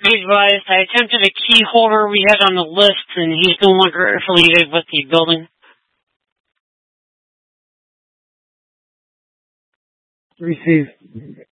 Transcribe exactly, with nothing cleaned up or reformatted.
Be advised, I attempted a key holder we had on the list, and he's no longer affiliated with the building. Receive.